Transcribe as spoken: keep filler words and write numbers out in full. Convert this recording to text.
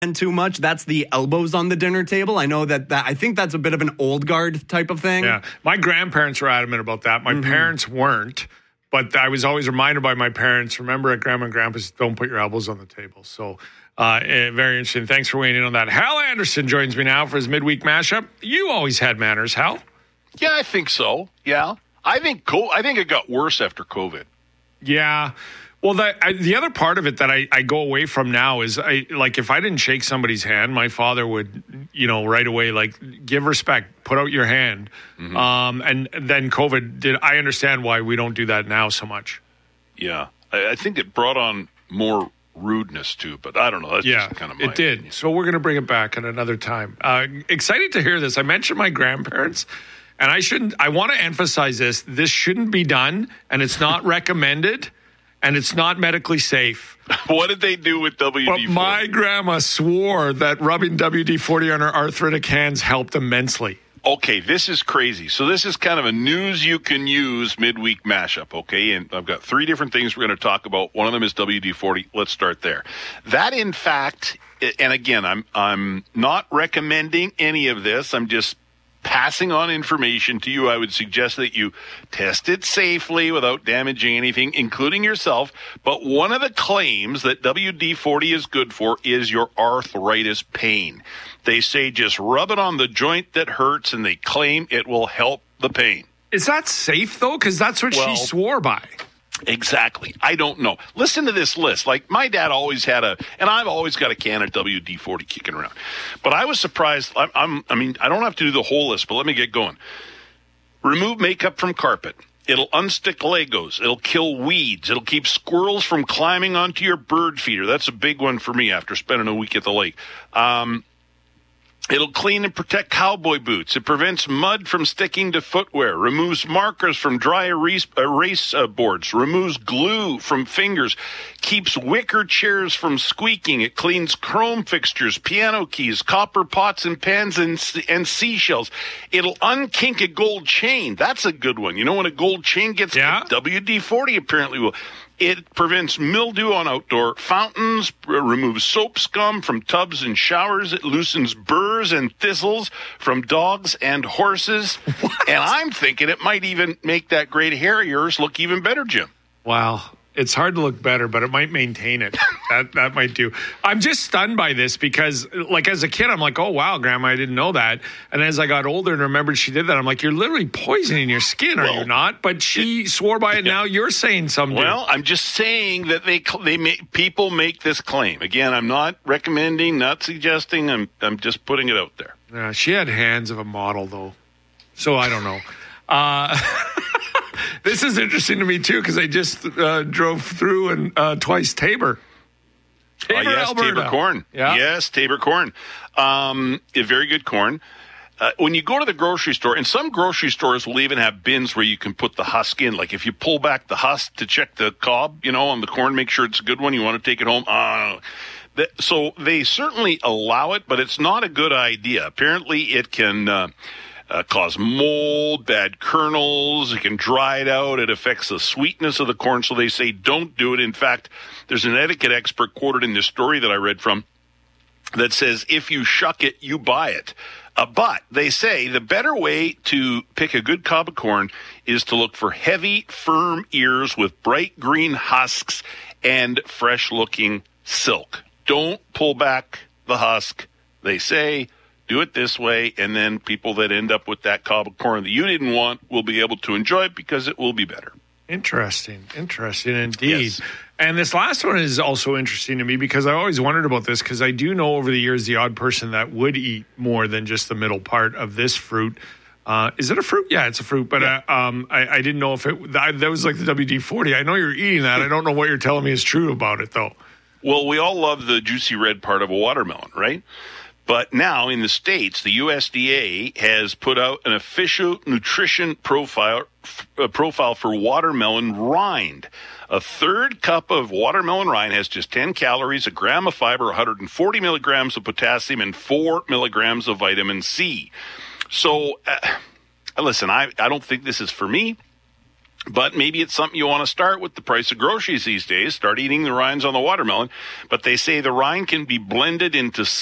too much. That's the elbows on the dinner table. I know that, that I think that's a bit of an old guard type of thing. Yeah. My grandparents were adamant about that. My mm-hmm. parents weren't, but I was always reminded by my parents, remember at Grandma and Grandpa's, don't put your elbows on the table. So uh, very interesting. Thanks for weighing in on that. Hal Anderson joins me now for his midweek mashup. You always had manners, Hal. Yeah, I think so. Yeah. I think co- I think it got worse after COVID. Yeah. Well, the, I, the other part of it that I, I go away from now is, I like, if I didn't shake somebody's hand, my father would, you know, right away, like, give respect, put out your hand. Mm-hmm. Um, and then COVID did. I understand why we don't do that now so much. Yeah. I, I think it brought on more rudeness, too, but I don't know. That's yeah, just kind of my it did. opinion. So we're going to bring it back at another time. Uh, excited to hear this. I mentioned my grandparents. And I shouldn't, I want to emphasize this. This shouldn't be done, and it's not recommended, and it's not medically safe. What did they do with W D forty? But my grandma swore that rubbing W D forty on her arthritic hands helped immensely. Okay, this is crazy. So this is kind of a news you can use midweek mashup, okay? And I've got three different things we're going to talk about. One of them is W D forty. Let's start there. That, in fact, and again, I'm I'm not recommending any of this. I'm just passing on information to you. I would suggest that you test it safely without damaging anything, including yourself. But one of the claims that W D forty is good for is your arthritis pain. They say just rub it on the joint that hurts, and they claim it will help the pain. Is that safe, though? Because that's what well, she swore by. Exactly. I don't know. Listen to this list. Like, my dad always had a, and I've always got a can of W D forty kicking around. But I was surprised. I'm, I'm, I mean, I don't have to do the whole list, but let me get going. Remove makeup from carpet. It'll unstick Legos. It'll kill weeds. It'll keep squirrels from climbing onto your bird feeder. That's a big one for me after spending a week at the lake. Um, It'll clean and protect cowboy boots. It prevents mud from sticking to footwear, removes markers from dry erase, erase uh, boards, removes glue from fingers, keeps wicker chairs from squeaking. It cleans chrome fixtures, piano keys, copper pots and pans, and, and seashells. It'll unkink a gold chain. That's a good one. You know when a gold chain gets yeah. W D forty apparently will. It prevents mildew on outdoor fountains, removes soap scum from tubs and showers. It loosens burrs and thistles from dogs and horses. What? And I'm thinking it might even make that great hair of yours look even better, Jim. Wow. It's hard to look better, but it might maintain it. that that might do. I'm just stunned by this because, like, as a kid, I'm like, oh, wow, Grandma, I didn't know that. And as I got older and remembered she did that, I'm like, you're literally poisoning your skin, are well, you not? But she swore by it. Yeah. Now you're saying something. Well, I'm just saying that they they make, people make this claim. Again, I'm not recommending, not suggesting. I'm I'm just putting it out there. Yeah, she had hands of a model, though. So I don't know. Uh This is interesting to me, too, because I just uh, drove through and uh, twice Tabor. Tabor, uh, yes, Alberta. Tabor corn. Yeah. Yes, Tabor corn. Um, a very good corn. Uh, when you go to the grocery store, and some grocery stores will even have bins where you can put the husk in. Like if you pull back the husk to check the cob, you know, on the corn, make sure it's a good one. You want to take it home. Uh, that, so they certainly allow it, but it's not a good idea. Apparently it can... Uh, Uh, cause mold, bad kernels. It can dry it out. It affects the sweetness of the corn. So they say don't do it. In fact, there's an etiquette expert quoted in this story that I read from that says, if you shuck it, you buy it. Uh, but they say the better way to pick a good cob of corn is to look for heavy, firm ears with bright green husks and fresh-looking silk. Don't pull back the husk. They say do it this way, and then people that end up with that cob of corn that you didn't want will be able to enjoy it because it will be better. Interesting. Interesting indeed. Yes. And this last one is also interesting to me because I always wondered about this because I do know over the years the odd person that would eat more than just the middle part of this fruit. Uh, is it a fruit? Yeah, it's a fruit. But yeah. uh, um, I, I didn't know if it that, that was like the W D forty. I know you're eating that. I don't know what you're telling me is true about it, though. Well, we all love the juicy red part of a watermelon, right? But now in the States, the U S D A has put out an official nutrition profile uh, profile for watermelon rind. A third cup of watermelon rind has just ten calories, a gram of fiber, one hundred forty milligrams of potassium, and four milligrams of vitamin C. So, uh, listen, I, I don't think this is for me. But maybe it's something you want to start with the price of groceries these days. Start eating the rinds on the watermelon. But they say the rind can be blended into